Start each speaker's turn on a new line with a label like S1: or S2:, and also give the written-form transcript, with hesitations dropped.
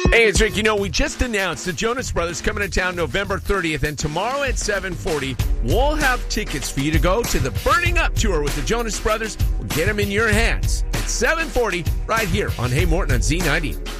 S1: Hey, it's Rick. You know, we just announced the Jonas Brothers coming to town November 30th, and tomorrow at 7:40, we'll have tickets for you to go to the Burning Up Tour with the Jonas Brothers. We'll get them in your hands at 7:40 right here on Hey Morton on Z90.